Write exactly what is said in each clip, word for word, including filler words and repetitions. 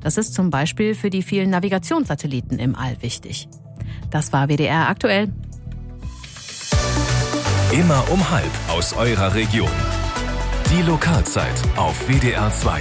Das ist zum Beispiel für die vielen Navigationssatelliten im All wichtig. Das war W D R aktuell. Immer um halb aus eurer Region. Die Lokalzeit auf W D R zwei.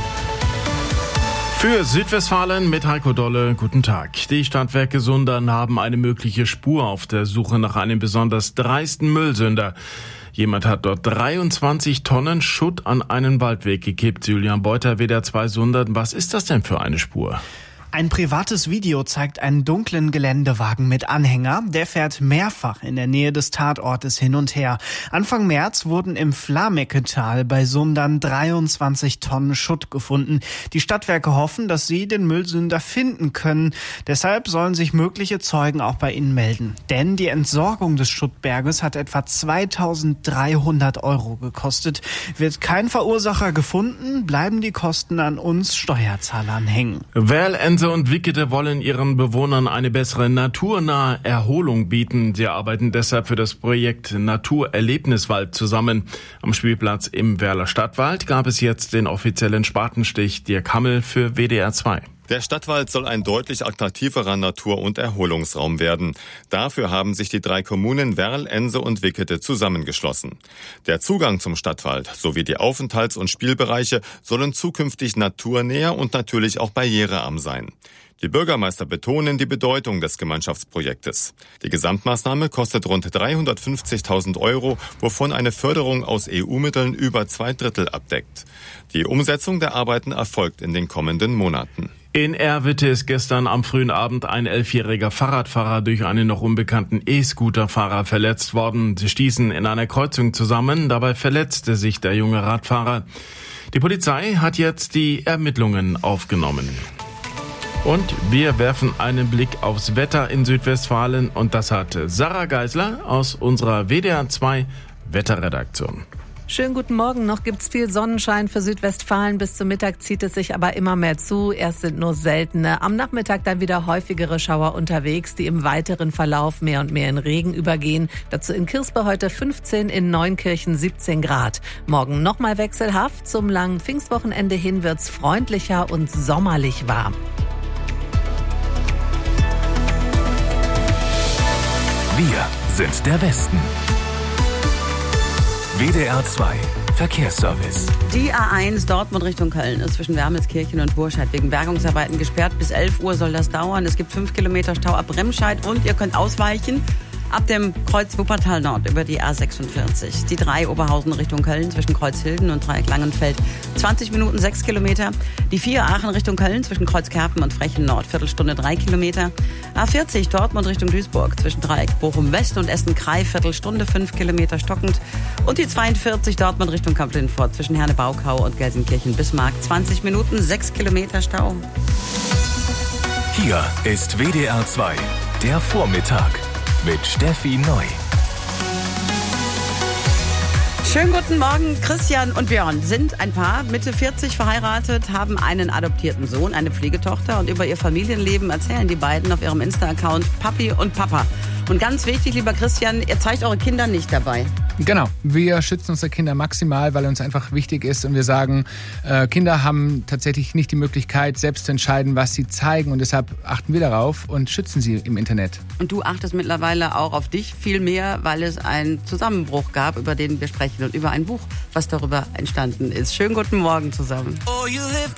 Für Südwestfalen mit Heiko Dolle, guten Tag. Die Stadtwerke Sundern haben eine mögliche Spur auf der Suche nach einem besonders dreisten Müllsünder. Jemand hat dort dreiundzwanzig Tonnen Schutt an einen Waldweg gekippt. Julian Beuter, W D R zwei Sundern. Was ist das denn für eine Spur? Ein privates Video zeigt einen dunklen Geländewagen mit Anhänger. Der fährt mehrfach in der Nähe des Tatortes hin und her. Anfang März wurden im Flamecketal bei Sundern dreiundzwanzig Tonnen Schutt gefunden. Die Stadtwerke hoffen, dass sie den Müllsünder finden können. Deshalb sollen sich mögliche Zeugen auch bei ihnen melden. Denn die Entsorgung des Schuttberges hat etwa zweitausenddreihundert Euro gekostet. Wird kein Verursacher gefunden, bleiben die Kosten an uns Steuerzahlern hängen. Werlense und Wickede wollen ihren Bewohnern eine bessere naturnahe Erholung bieten. Sie arbeiten deshalb für das Projekt Naturerlebniswald zusammen. Am Spielplatz im Werler Stadtwald gab es jetzt den offiziellen Spatenstich. Dirk Hammel für W D R zwei. Der Stadtwald soll ein deutlich attraktiverer Natur- und Erholungsraum werden. Dafür haben sich die drei Kommunen Werl, Ense und Wickede zusammengeschlossen. Der Zugang zum Stadtwald sowie die Aufenthalts- und Spielbereiche sollen zukünftig naturnäher und natürlich auch barrierearm sein. Die Bürgermeister betonen die Bedeutung des Gemeinschaftsprojektes. Die Gesamtmaßnahme kostet rund dreihundertfünfzigtausend Euro, wovon eine Förderung aus E U-Mitteln über zwei Drittel abdeckt. Die Umsetzung der Arbeiten erfolgt in den kommenden Monaten. In Erwitte ist gestern am frühen Abend ein elfjähriger Fahrradfahrer durch einen noch unbekannten E-Scooter-Fahrer verletzt worden. Sie stießen in einer Kreuzung zusammen, dabei verletzte sich der junge Radfahrer. Die Polizei hat jetzt die Ermittlungen aufgenommen. Und wir werfen einen Blick aufs Wetter in Südwestfalen und das hat Sarah Geisler aus unserer W D R zwei Wetterredaktion. Schönen guten Morgen. Noch gibt's viel Sonnenschein für Südwestfalen. Bis zum Mittag zieht es sich aber immer mehr zu. Erst sind nur seltene. Am Nachmittag dann wieder häufigere Schauer unterwegs, die im weiteren Verlauf mehr und mehr in Regen übergehen. Dazu in Kirspe heute fünfzehn, in Neunkirchen siebzehn Grad. Morgen nochmal wechselhaft. Zum langen Pfingstwochenende hin wird's freundlicher und sommerlich warm. Wir sind der Westen. W D R zwei Verkehrsservice. Die A eins Dortmund Richtung Köln ist zwischen Wermelskirchen und Burscheid wegen Bergungsarbeiten gesperrt. Bis elf Uhr soll das dauern. Es gibt fünf Kilometer Stau ab Remscheid und ihr könnt ausweichen ab dem Kreuz Wuppertal Nord über die A sechsundvierzig. Die drei Oberhausen Richtung Köln zwischen Kreuzhilden und Dreieck Langenfeld zwanzig Minuten sechs Kilometer. Die vier Aachen Richtung Köln zwischen Kreuzkerpen und Frechen Nord Viertelstunde drei Kilometer. A vierzig Dortmund Richtung Duisburg zwischen Dreieck Bochum West und Essen-Krei Viertelstunde fünf Kilometer stockend. Und die zweiundvierzig Dortmund Richtung Kamp-Lindfort zwischen Herne-Baukau und Gelsenkirchen-Bismarck zwanzig Minuten sechs Kilometer Stau. Hier ist W D R zwei, der Vormittag mit Steffi Neu. Schönen guten Morgen. Christian und Björn sind ein Paar, Mitte vierzig verheiratet, haben einen adoptierten Sohn, eine Pflegetochter und über ihr Familienleben erzählen die beiden auf ihrem Insta-Account Papi und Papa. Und ganz wichtig, lieber Christian, ihr zeigt eure Kinder nicht dabei. Genau, wir schützen unsere Kinder maximal, weil uns einfach wichtig ist und wir sagen, äh, Kinder haben tatsächlich nicht die Möglichkeit, selbst zu entscheiden, was sie zeigen und deshalb achten wir darauf und schützen sie im Internet. Und du achtest mittlerweile auch auf dich viel mehr, weil es einen Zusammenbruch gab, über den wir sprechen und über ein Buch, was darüber entstanden ist. Schönen guten Morgen zusammen.